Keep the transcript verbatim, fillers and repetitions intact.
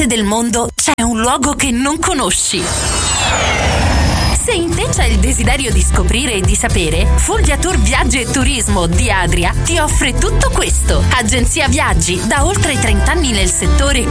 del mondo c'è un luogo che non conosci. Se in te c'è il desiderio di scoprire e di sapere, Fulvia Tour Viaggi e Turismo di Adria ti offre tutto questo. Agenzia viaggi da oltre trenta anni nel settore